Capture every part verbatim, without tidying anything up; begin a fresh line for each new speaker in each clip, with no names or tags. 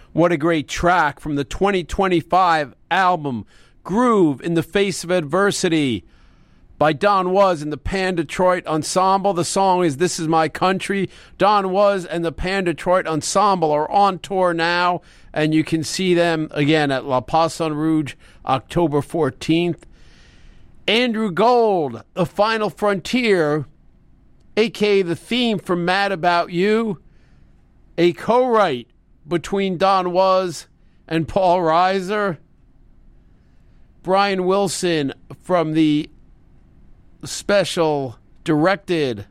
What a great track from the twenty twenty-five album, Groove in the Face of Adversity, by Don Was and the Pan Detroit Ensemble. The song is This Is My Country. Don Was and the Pan Detroit Ensemble are on tour now, and you can see them again at La Poisson Rouge, October fourteenth. Andrew Gold, The Final Frontier, a k a the theme from Mad About You, a co-write between Don Was and Paul Reiser. Brian Wilson from the special directed,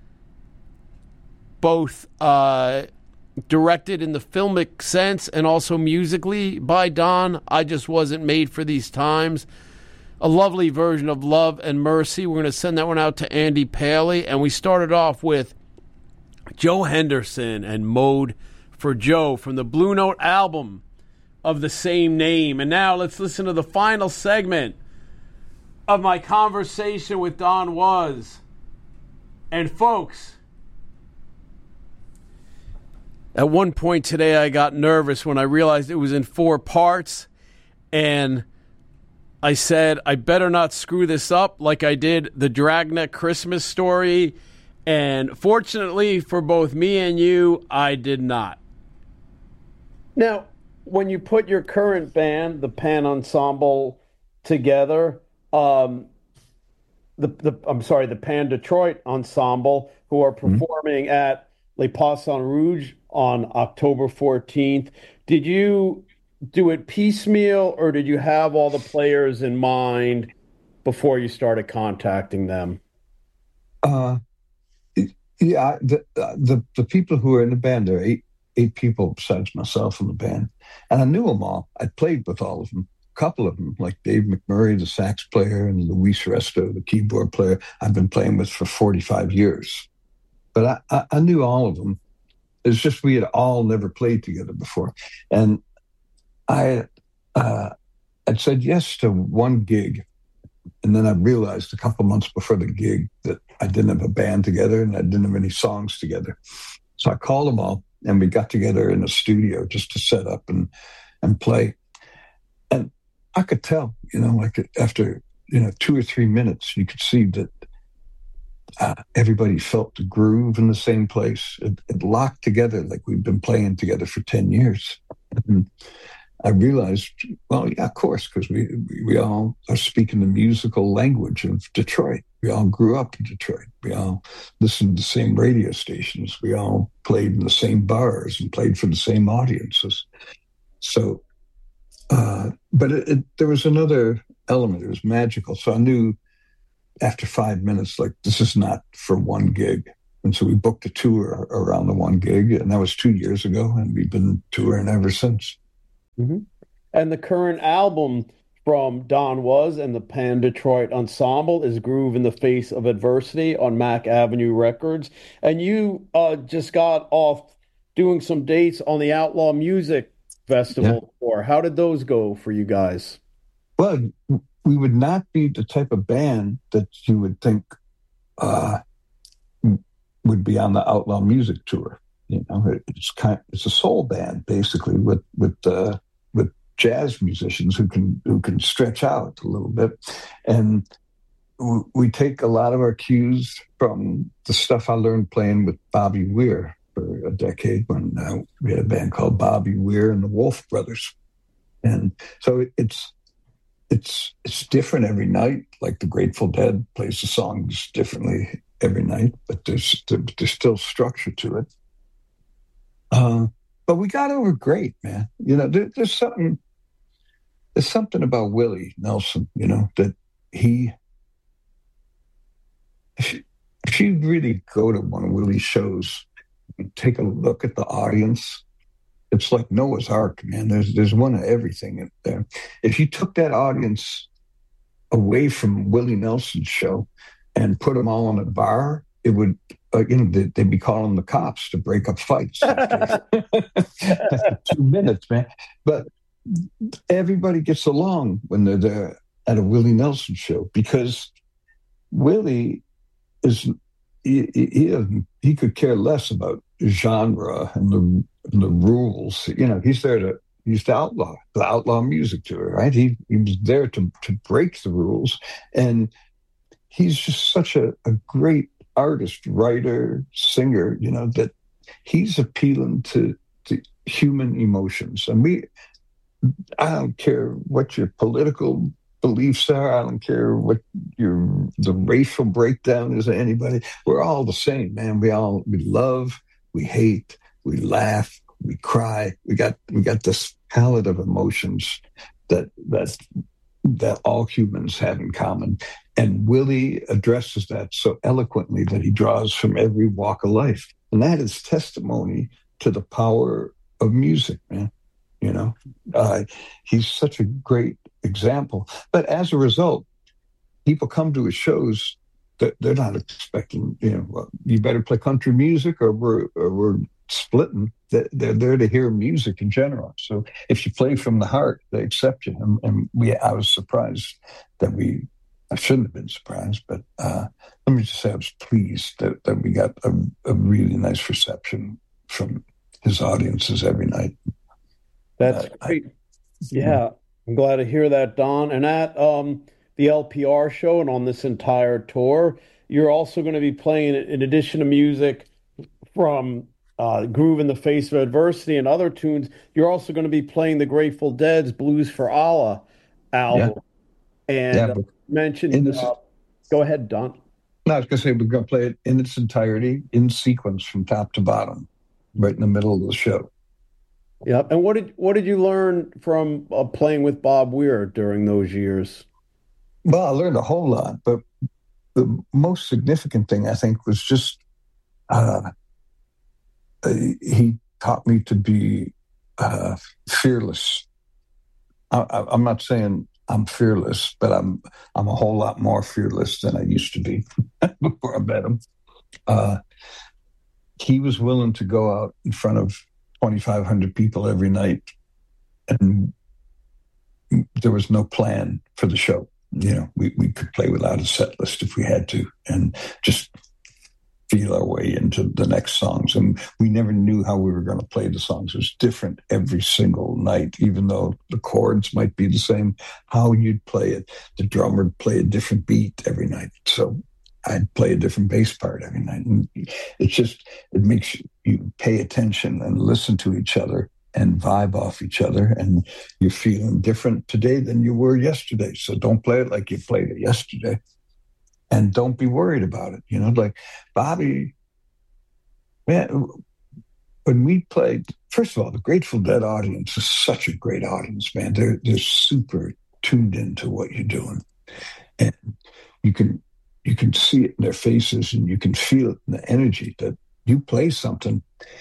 both uh, directed in the filmic sense and also musically by Don. I Just Wasn't Made for These Times. A lovely version of Love and Mercy. We're going to send that one out to Andy Paley. And we started off with Joe Henderson and Mode for Joe from the Blue Note album of the same name. And now let's listen to the final segment of my conversation with Don Was. And folks, at one point today I got nervous when I realized it was in four parts, and I said I better not screw this up like I did the Dragnet Christmas Story, and fortunately for both me and you, I did not. Now, when you put your current band, the Pan Ensemble, together, um, the the I'm sorry, the Pan Detroit Ensemble, who are performing mm-hmm. at Le Poisson Rouge on October fourteenth, did you do it piecemeal, or did you have all the players in mind before you started contacting them?
Uh, yeah, the the the people who are in the band, there are eight. eight people besides myself in the band. And I knew them all. I played with all of them. A couple of them, like Dave McMurray, the sax player, and Luis Resto, the keyboard player, I've been playing with for forty-five years. But I, I, I knew all of them. It's just we had all never played together before. And I uh, I'd said yes to one gig. And then I realized a couple months before the gig that I didn't have a band together and I didn't have any songs together. So I called them all. And we got together in a studio just to set up and, and play. And I could tell, you know, like after, you know, two or three minutes, you could see that uh, everybody felt the groove in the same place. It, it locked together like we've been playing together for ten years. And I realized, well, yeah, of course, because we, we all are speaking the musical language of Detroit. We all grew up in Detroit. We all listened to the same radio stations. We all played in the same bars and played for the same audiences. So, uh, but it, it, there was another element. It was magical. So I knew after five minutes, like, this is not for one gig. And so we booked a tour around the one gig, and that was two years ago, and we've been touring ever since.
Mm-hmm. And the current album from Don Was and the Pan Detroit Ensemble is Groove in the Face of Adversity on Mack Avenue Records. And you uh, just got off doing some dates on the Outlaw Music Festival tour. Yeah. How did those go for you guys?
Well, we would not be the type of band that you would think uh, would be on the Outlaw Music tour. You know, it's kind of, it's a soul band basically with with uh, with jazz musicians who can who can stretch out a little bit, and w- we take a lot of our cues from the stuff I learned playing with Bobby Weir for a decade when uh, we had a band called Bobby Weir and the Wolf Brothers, and so it, it's it's it's different every night. Like the Grateful Dead plays the songs differently every night, but there's there's still structure to it. Uh, but we got over great, man. You know, there, there's something, there's something about Willie Nelson, you know, that he, if you, if you really go to one of Willie's shows and take a look at the audience, it's like Noah's Ark, man. There's, there's one of everything in there. If you took that audience away from Willie Nelson's show and put them all in a bar, it would, uh, you know, they'd, they'd be calling the cops to break up fights. Two minutes, man. But everybody gets along when they're there at a Willie Nelson show because Willie is, he, he, he could care less about genre and the the rules. You know, he's there to he's the outlaw, the outlaw music tour, right? He he was there to to break the rules, and he's just such a, a great artist, writer, singer. You know that he's appealing to to human emotions, and we. I don't care what your political beliefs are. I don't care what your the racial breakdown is of anybody. We're all the same, man. We all we love, we hate, we laugh, we cry. We got we got this palette of emotions that that that all humans have in common. And Willie addresses that so eloquently that he draws from every walk of life. And that is testimony to the power of music, man. You know, uh, he's such a great example. But as a result, people come to his shows that they're not expecting, you know, well, you better play country music or we're, or we're splitting. They're there to hear music in general. So if you play from the heart, they accept you. And, and we, I was surprised that we, I shouldn't have been surprised, but uh, let me just say I was pleased that, that we got a, a really nice reception from his audiences every night.
That's uh, great. I, yeah, I'm glad to hear that, Don. And at um, the L P R show and on this entire tour, you're also going to be playing, in addition to music from uh, Groove in the Face of Adversity and other tunes, you're also going to be playing the Grateful Dead's Blues for Allah album. Yeah. And yeah, uh, mentioned, this, uh, go ahead, Don.
No, I was going to say we're going to play it in its entirety, in sequence from top to bottom, right in the middle of the show.
Yeah, and what did what did you learn from uh, playing with Bob Weir during those years?
Well, I learned a whole lot, but the most significant thing I think was just uh, he taught me to be uh, fearless. I, I, I'm not saying I'm fearless, but I'm I'm a whole lot more fearless than I used to be before I met him. Uh, he was willing to go out in front of twenty-five hundred people every night, and there was no plan for the show. You know, we, we could play without a set list if we had to, and just feel our way into the next songs. And we never knew how we were going to play the songs. It was different every single night, even though the chords might be the same. How you'd play it, the drummer would play a different beat every night. So I'd play a different bass part every night. And it's just, it makes you pay attention and listen to each other and vibe off each other. And you're feeling different today than you were yesterday. So don't play it like you played it yesterday. And don't be worried about it. You know, like Bobby, man, when we played, first of all, the Grateful Dead audience is such a great audience, man. They're, they're super tuned into what you're doing. And you can, you can see it in their faces and you can feel it in the energy that you play something,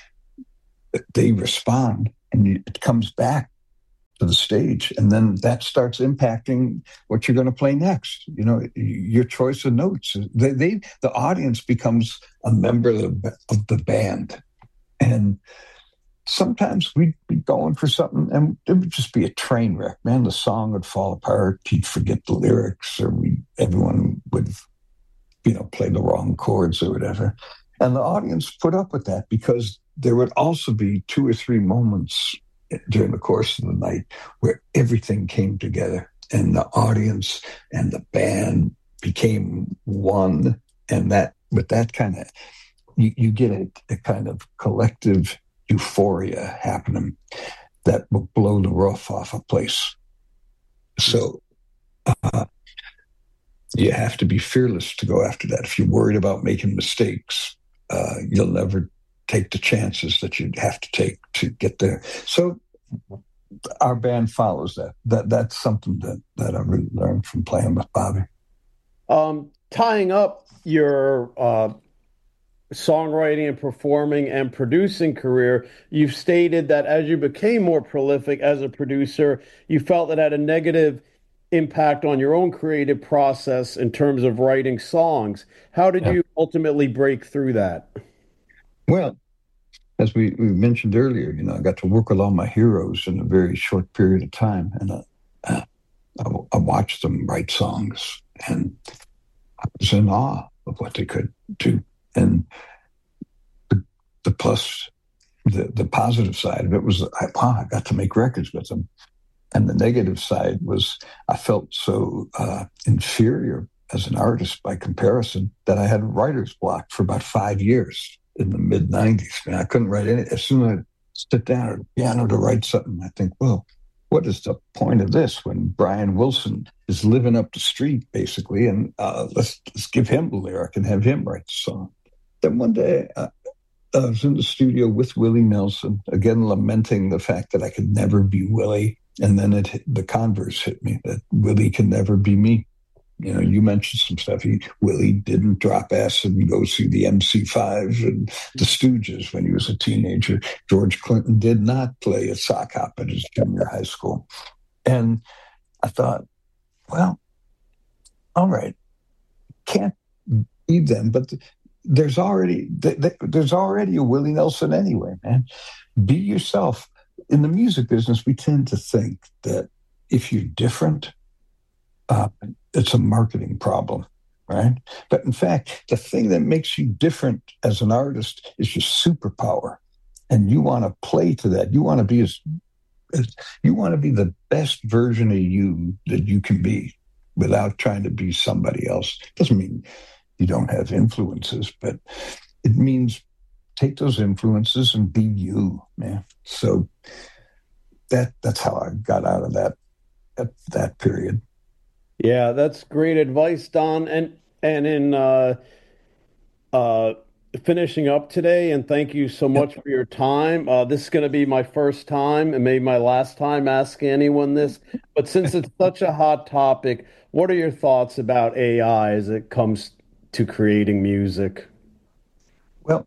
they respond and it comes back to the stage. And then that starts impacting what you're going to play next. You know, your choice of notes. They, they the audience becomes a member of the, of the band. And sometimes we'd be going for something and it would just be a train wreck. Man, the song would fall apart. He'd forget the lyrics, or we, everyone would, you know, play the wrong chords or whatever. And the audience put up with that because there would also be two or three moments during the course of the night where everything came together and the audience and the band became one. And that, with that kind of, you, you get a, a kind of collective euphoria happening that will blow the roof off a place. So uh, you have to be fearless to go after that. If you're worried about making mistakes, uh, you'll never take the chances that you'd have to take to get there. So our band follows that. That that's something that, that I really learned from playing with Bobby.
Um, tying up your uh, songwriting and performing and producing career, you've stated that as you became more prolific as a producer, you felt that had a negative impact on your own creative process in terms of writing songs. How did yeah. you ultimately break through that?
Well, as we, we mentioned earlier, you know, I got to work with all my heroes in a very short period of time, and uh, uh, I, I watched them write songs, and I was in awe of what they could do. And the, the plus the the positive side of it was, I, wow, I got to make records with them. And the negative side was I felt so uh, inferior as an artist by comparison that I had writer's block for about five years in the mid nineties. And I couldn't write any. As soon as I sit down at the piano to write something, I think, well, what is the point of this when Brian Wilson is living up the street, basically, and uh, let's, let's give him the lyric and have him write the song. Then one day, uh, I was in the studio with Willie Nelson, again lamenting the fact that I could never be Willie. And then it hit, the converse hit me, that Willie can never be me. You know, you mentioned some stuff. He, Willie didn't drop acid and go see the M C five and the Stooges when he was a teenager. George Clinton did not play a sock hop at his junior high school. And I thought, well, all right, can't be them, but there's already there's already a Willie Nelson anyway, man. Be yourself. In the music business, we tend to think that if you're different, uh, it's a marketing problem, right? But in fact, the thing that makes you different as an artist is your superpower. And you want to play to that. You want to be as, as you want to be the best version of you that you can be without trying to be somebody else. Doesn't mean you don't have influences, but it means take those influences and be you, man. So that that's how I got out of that at that period.
Yeah, that's great advice, Don. And and in uh, uh, finishing up today, and thank you so
Yep.
much for your time. Uh, this is going to be my first time and maybe my last time asking anyone this. But since it's such a hot topic, what are your thoughts about A I as it comes to creating music?
Well,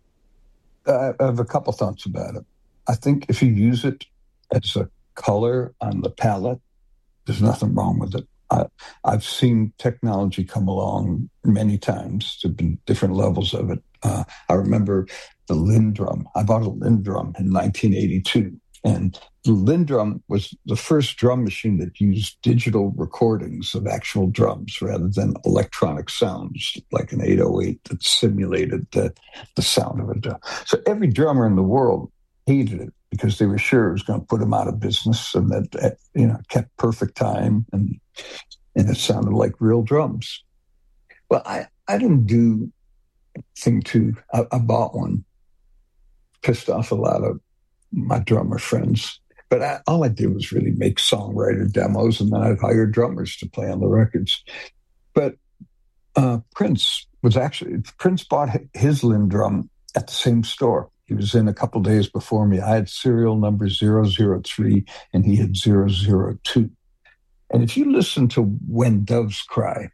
I have a couple thoughts about it. I think if you use it as a color on the palette, there's nothing wrong with it. I, I've seen technology come along many times. There have been different levels of it. Uh, I remember the Lindrum. I bought a Lindrum in nineteen eighty-two. And the Lindrum was the first drum machine that used digital recordings of actual drums rather than electronic sounds like an eight oh eight that simulated the, the sound of a drum. So every drummer in the world hated it because they were sure it was going to put them out of business, and that, you know, kept perfect time and and it sounded like real drums. Well, I, I didn't do anything to, I, I bought one, pissed off a lot of my drummer friends. But I, all I did was really make songwriter demos, and then I'd hire drummers to play on the records. But uh, Prince was actually, Prince bought his Lindrum at the same store. He was in a couple of days before me. I had serial number zero zero three, and he had zero zero two. And if you listen to When Doves Cry,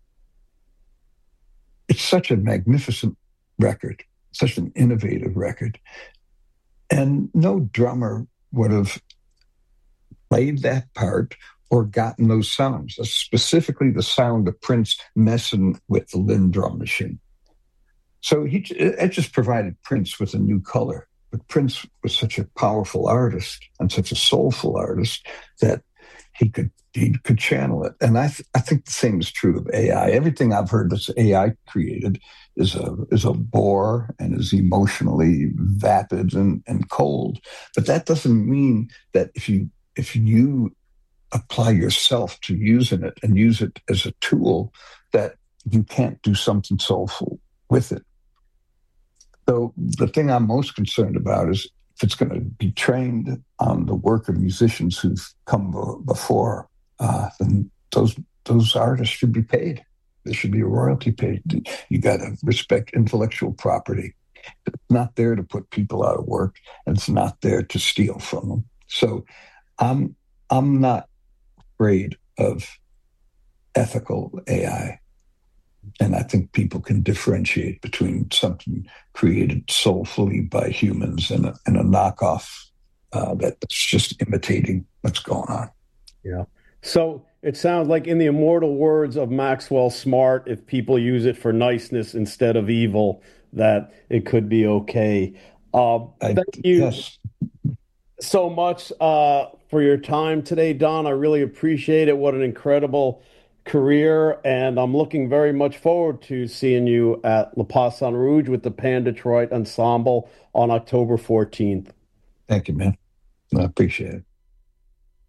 it's such a magnificent record, such an innovative record. And no drummer would have played that part or gotten those sounds, specifically the sound of Prince messing with the Lindrum machine. So he it just provided Prince with a new color. But Prince was such a powerful artist and such a soulful artist that he could he could channel it. And I th- I think the same is true of A I. Everything I've heard that's A I created is a is a bore and is emotionally vapid and, and cold. But that doesn't mean that if you if you apply yourself to using it and use it as a tool, that you can't do something soulful with it. So the thing I'm most concerned about is if it's going to be trained on the work of musicians who've come b- before, uh, then those those artists should be paid. There should be a royalty paid. You got to respect intellectual property. It's not there to put people out of work, and it's not there to steal from them. So I'm I'm not afraid of ethical A I. And I think people can differentiate between something created soulfully by humans and a, and a knockoff uh, that's just imitating what's going on.
Yeah. So it sounds like, in the immortal words of Maxwell Smart, if people use it for niceness instead of evil, that it could be okay. Uh,
I,
thank you
yes.
so much uh, for your time today, Don. I really appreciate it. What an incredible career, and I'm looking very much forward to seeing you at La Paz Sun Rouge with the Pan Detroit Ensemble on October fourteenth.
Thank you, man. I appreciate it.